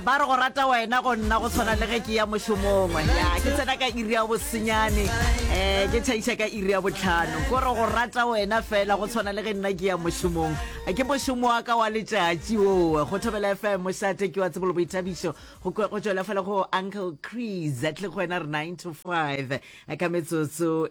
ba re go rata wena go nna go tshwana le ge ke ya moshomong ya ke tsena ka iri ya bosenyane ke tšhaisa ka iri ya botlhano ko re go rata wena fela go tshwana le ge nna ke ya moshomong ke mošomo wa ka wa letšatši o go thobela FM mošate ke wa tsebolo boithabišo go tšwela fela go Uncle Chris at le go wena re 9 to 5 ka metsotso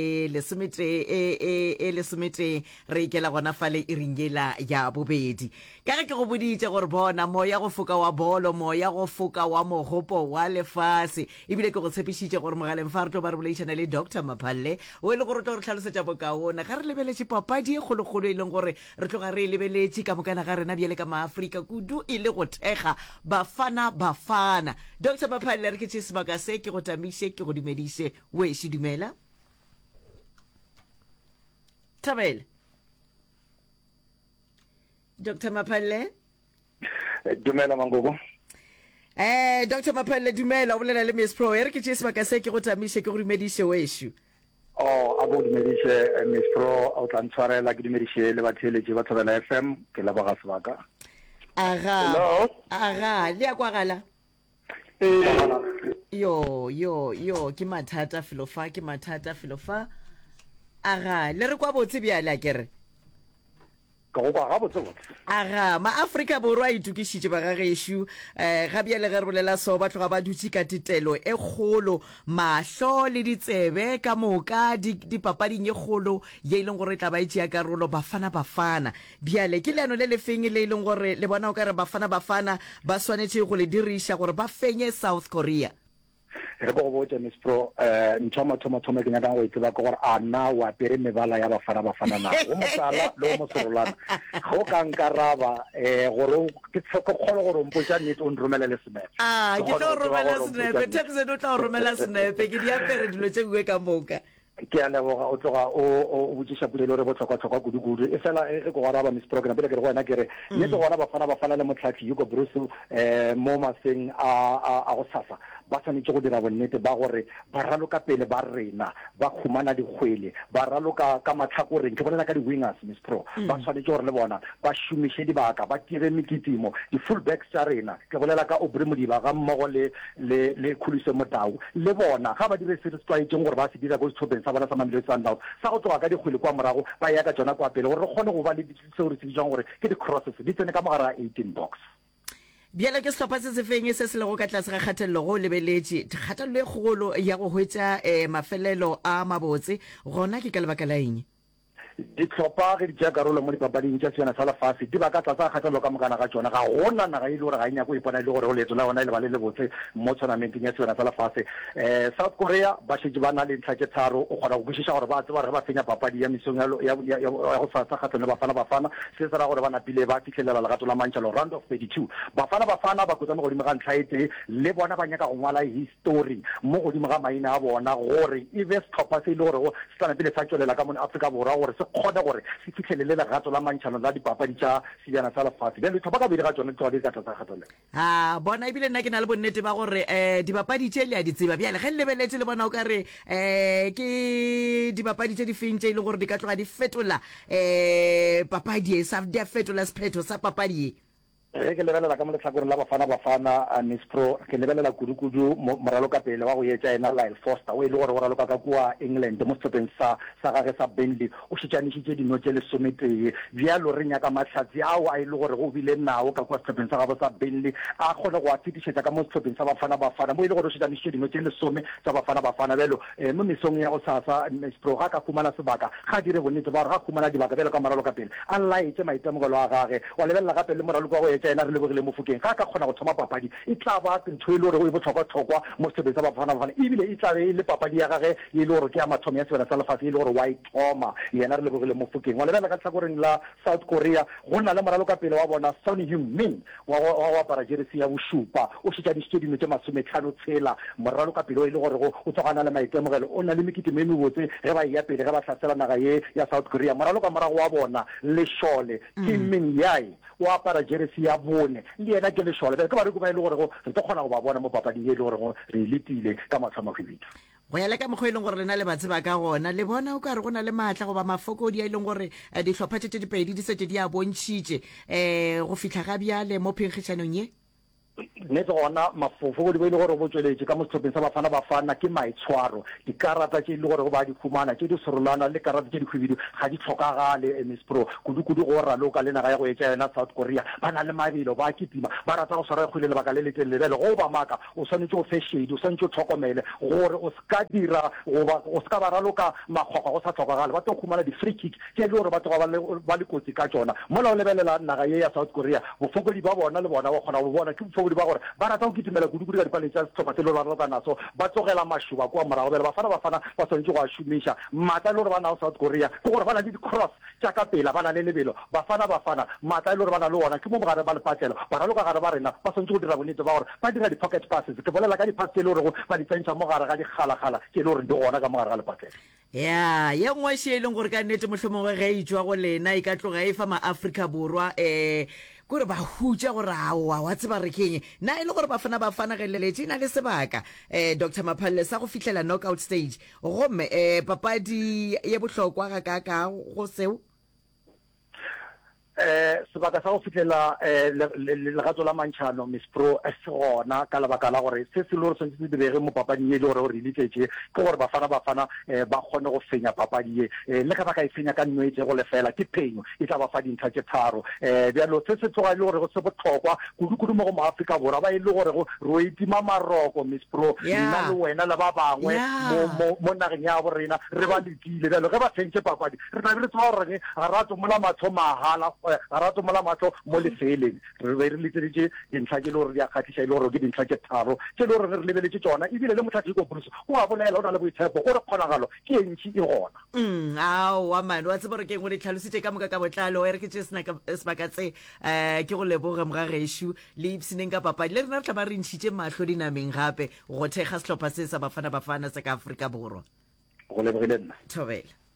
lesomete re ikela gona fale e ringela ya bobedi ka ge ke go boditse gore bona moya go foka wa bolo moya go foka wa mogopo wa lefase ebile ke go tshepišitše gore mogaleng fa re tlo ba re bolaišana le Dr. Maphalle o ile gore tlo re tlhalosetša bokaona ga re lebeletše papadi e kgolokgolo e leng gore re tloga re lebeletše ka mokana ga rena bjale ka maafrika kudu e le go thekga bafana Dr. Maphalle re ke tše sebaka se ke go tamiše ke go dumediše wešo dumela Tabele Dr. Maphalle Dumela Mangogo. Dr. Maphalle dumela o bolela le Miss Pro re ke tše sebaka se ke go tamiše ke go dumediše wešo a go dumediše Miss Pro o tla ntshwarela ke dumediše le batheletši ba Thobela FM ke la boga sebaka aga le ya kwagala yo ke mathata filofa aga le re kwa botse bjale a kere ka go kwa botse aga maafrika borwa a itukišitše ba gagešo ga bjale ge re bolela so ba tloga ba dutše ka titelo e kgolo mahlo le ditsebe ka moka dipapading e kgolo ye e leng gore tla ba etšea karolo bafana bjale ke leano le lefeng le e leng gore le bona o ka re bafana ba swanetše go le diriša gore ba fenye South Korea re go botsa Miss Pro ntoma ke nyaka go itse ba go gore a na wa pere mebala ya bafana na o mosala lo mosololana go ka nkaraba gore ke tsoko kgolo gore mpotsa nnete o nromela le senepe ke tlo romela senepe tepse no tla romela senepe ke di apere dilo tse bue ka moka ke a leboga o tloga o botšiša pulelo re botlhokwa kudu e fela e go araba Miss Program pele ke re go wena ke re nnete gona bafana le motlhatlhi Hugo Bruce mo maseng a go sasa ba tshwanetse go dira bonnete ba gore ba raloka pele ba rena ba khumana dikgwele ba raloka ka matlhakoreng ke bolela ka di-wingers Miss Pro ba tshwanetse gore le bona ba šomiše dibaka ba tire mekitimo di-fullbacks tša rena ke bolela ka Aubrey Modiba ga mmogo le Khulise Motau le bona ga ba dire se se tlwaetseng gore ba se dira ko setlhopheng sa bona sa Mamelodi Sundowns sa go tloga ka dikgwele kwa morago ba ya ka tsona kwa pele gore re kgone go ba le seo re se dijang gore ke di-crosses di tsene ka mogare a 18 box bjale ke sehlopha se sefeng se se lego ka tlase ga kgatelelo go lebeletše kgatelelo e kgolo ya go hwetša mafelelo a mabotse gona ke ka lebaka la eng ditlhopha ge di tšea karolo mo dipapading tša sejana sa lefase di ba ka tlasa kgatlhelo ka mokana ga tsona ga gona naga e le gore ga e nyako ipona e le gore go leeto la yona e le ba le lebotse mo tournamenteng ya sejana sa lefase South Korea ba šetse ba na le ntlha tše tharo o kgona go kwešiša gore ba tseba re ba fenya papadi ya mesong ya go sasa kgatlhelo bafana se se ra gore ba napile ba fitlhelela legato la mantšhalo round of 32 bafana ba kotsa mo godimo ga ntlha e tee le bona ba nyaka go ngwala history mo godimo ga maina a bona gore e be setlhopha se e le gore go se tla pele sa tswelela ka mone Afrika Borwa gore se kgone gore se fitlhelele legato la mantšhano la dipapadi tša sejana sa lefase bjale ditlhopha ka bedi ga tsone tloga di ka tlasa kgatlhelo bona ebile nna ke na le bonnete ba gore dipapadi tše le a di tseba bjale ge le lebeletse le bona o ka re ke dipapadi tše di feng tše e le gore di ka tloga di fetola papadi di a fetola sephetho sa papadi e ke lebelela ka mo letlhakoreng la bafana Miss Pro ke lebelela kudu moralo ka pele wa go etša ena Lyle Foster o e le gore o raloka ka kua England mo setlhopheng sa gage sa Burnley o šetšanišitše dino tše lesometee bjalo re nyaka mahlatsi ao a e le gore go bile nao ka kua setlhopheng sa gabo sa Burnley a kgone go a fetišetša ka mo setlhopheng sa bafana mo e le gore o šetšanišitše dino tše lesome tša bafana bjalo mo mesong ya go sasa Miss Pro ga ka khumana sebaka ga dire bonnete ba gore ga khumana dibaka bjalo ka moralo ka pele a laetse maitemogelo a gage wa lebelela gape le moralo ka go etša ena re lebogile mo Fokeng ga ka kgona go thoma papadi e tla ba ntho e le gore o e botlhokwa mo setlhopheng sa bafana ebile e tla be e le papadi ya gage e le gore ke ya mathomo ya sejana sa lefase e le gore wa e thoma yena re lebogile mo Fokeng wa lebelela ka tlhakoreng la South Korea go na le moralo ka pele wa bona Son Heung-min wa go apara jersey ya bošupa o šetšanišitše dino tše 50 moralo ka pele o e le gore o tsogana le maitemogelo o na le mekitimo e mebotse ge ba ya pele ge ba hlasela naga ye ya South Korea moralo ka morago wa bona Leshole Kim Min-jae o apara jersey ya bone le yena ke Leshole ke ba re kuma e le gore re tlo kgona go ba bona mo papading e le gore re letile ka matshwao a khwebitso go ya le ka mokgwa e leng gore lena le batseba ka gona le bona o ka re go na le maatla goba mafokodi a e leng gore dihlopha tše dipedi di setse di a bontšhitše go fitlha ga bjale mo phenkgišanong ye nnete gona mafofo di bo ile gore bo tsweletse ka mo setlhopheng sa Bafana Bafana ke maitshwaro dikarata tse ile gore go ba di khumana tse di sorolana le karata tse di khwibidu ga di tlhokagale Miss Pro kudu go raloka le naga ya go etsa yona South Korea ba na le mabelo ba kitima ba rata go swara go le lebaka le letele le go ba maka o swanetse o feshedi o swanetse o tlhokomele gore o ska dira o ska ba raloka magokgo go sa tlhokagale ba tlo khumana di free kick ke le gore ba tloga ba le kotsi ka tsona mola o lebelela naga ya South Korea bofokodi ba bona le bona ba khona go bona ke bofokodi ba gore ba rata go kitimela kudu ka dipale tsa setlhopha se le ba rata naso ba tsogela mashuba kwa morago bele Bafana ba tshwanetse go a shumisha mata le gore ba na South Korea ke gore ba na le di-cross tša ka pela ba na le lebelo Bafana mata le gore ba na le ona ke mo mogare ba le patelo ba raloka gare ba rena ba tshwanetse go dira bonnete ba gore ba dira di-pocket passes ke bolela ka di-pass tse le gore ba di tsentšha mo gare ga dikgalagala ke le gore di gona ka mo gare ga lepatelo ya ye nngwe she e leng gore ka nnete mohlomongwe ge e tswa go lena e ka tloga e fa maaforika borwa kore ba hutša gore aowa wa tseba re keng na e le gore Bafana ge leletse e na le sebaka Dr. Maphalele sa go fihlela knockout stage gomme papadi ye bohlokwa ga ka go seo sebaka sa go fitlela legato la mantšhano Miss Pro se gona ka lebaka la gore se se le gore tshwanetse se direge mo papading e le gore o re ilitsetse ke gore Bafana ba kgone go fenya papadi le ka ba ka e fenya ka nnwetse go lefela ke phenyo e tla ba fa dintlha tse tharo bjalo se se tloga e le gore go se botlhokwa kudu mo go maaforika borwa ba e le gore ro itima maroko Miss Pro nna le wena le ba bangwe mo nageng ya bo rena re ba lekile bjalo ge ba fentse papadi re tla be re tsewa gore ga ra tsomola matlho mahala ga ra tsomola matlho mo lefeleng re be re letseditse dintlha ke le gore di a kgatlhisa e le gore ke dintlha tse tharo ke le gore re lebeletse tsona ebile le motlhatlhi ko bruce o a bolela o na le boitshepo gore kgonagalo ke e ntši e gona aowa mane wa tseba gore ke ngwe le tlhalositse ka moka ka botlalo e re ke tse sebaka tse ke go leboge moga gešo le ipseneng ka papadi le rena re tla ba re ntšhitše mahlo dinameng gape go thekga setlhopha se sa Bafana se ka Afrika Borwa go lebogile nna thobela